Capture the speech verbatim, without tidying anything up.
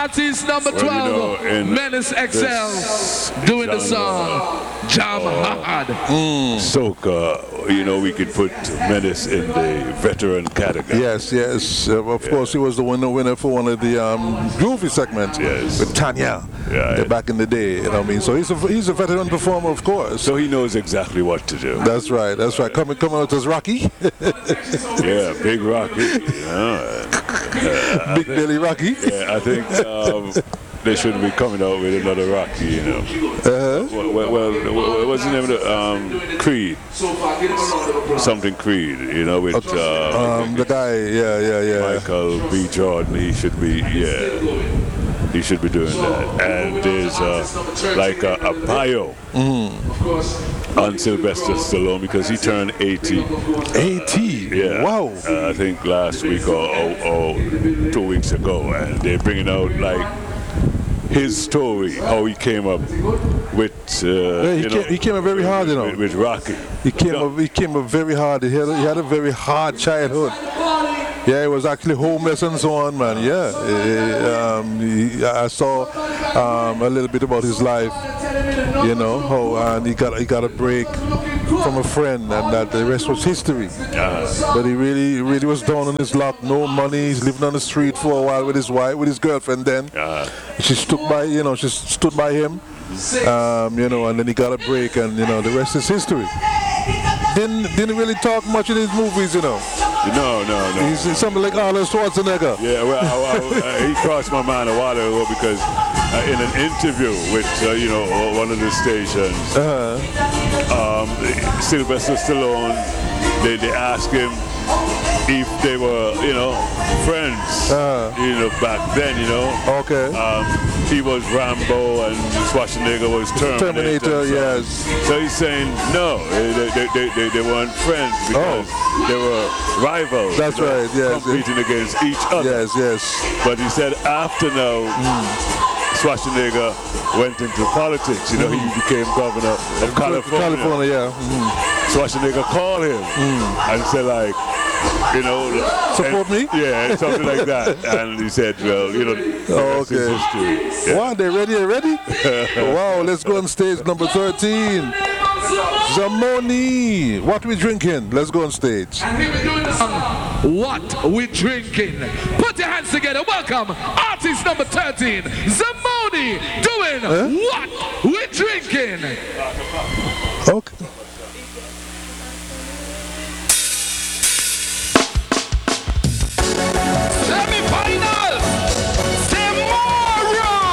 Artist number Well, you twelve, know, in Menace X L, this doing the genre, song Jam Hard. Soca, you know, we could put Menace in the veteran category. Yes, yes. Uh, of course, he was the winner winner for one of the um, groovy segments Yes. with Tanya Yeah. uh, back in the day. You know what I mean? So he's a he's a veteran performer, of course. So he knows exactly what to do. That's right. That's right. Coming coming out as Rocky, Yeah, Big Rocky. You know, uh, Big Billy Rocky. yeah, I think um, they should be coming out with another Rocky, you know. Uh-huh. Well, well, well what's the name of the um, Creed? Something Creed, you know, with uh, Um, the guy, yeah, yeah, yeah. Michael B. Jordan. He should be, yeah, he should be doing that. And there's uh, like a, a bio on Sylvester Stallone because he turned eighty. eighty. Yeah. Wow. Uh, I think last week or, or, or two weeks ago, and they're bringing out like his story, how he came up with, uh, Yeah, he, you know, came, he came up very hard, you know. with, with Rocky. He came No. up, he came up very hard. He had, he had a very hard childhood. Yeah, he was actually homeless and so on, man. Yeah, Eh, um, he, I saw um, a little bit about his life. You know how, and he got he got a break from a friend, and that the rest was history. Uh, But he really, really was down on his luck. No money. He's living on the street for a while with his wife, with his girlfriend. Then uh, she stood by, you know, she stood by him. Um, you know, and then he got a break, and you know, the rest is history. Didn't didn't really talk much in his movies, you know. no, no, no. He's something like Arnold Schwarzenegger. Yeah, well, I, I, uh, he crossed my mind a while ago because uh, in an interview with, uh, you know, one of the stations, Uh-huh. um, Sylvester Stallone, they, they asked him if they were, you know, friends, Uh-huh. you know, back then, you know. Okay. Um, he was Rambo and Schwarzenegger was Terminator. Terminator, so, yes. So he's saying no, they, they, they, they, they weren't friends because they were rivals. Oh. That's you know, right, yes. Competing against each other. Yes, yes. But he said after now, Schwarzenegger went into politics. You know, he became governor of California. California, yeah. Mhm. Schwarzenegger called him and said like, you know, Support and- me? Yeah, something like that. And he said, well, you know, the Oh, rest is okay. history. Yeah. Wow, they ready? They ready? Wow, let's go on stage number thirteen. Zamoni, what we drinking? Let's go on stage. And we were doing the song What We Drinking. Put your hands together. Welcome, artist number thirteen, Zamoni, doing What We Drinking.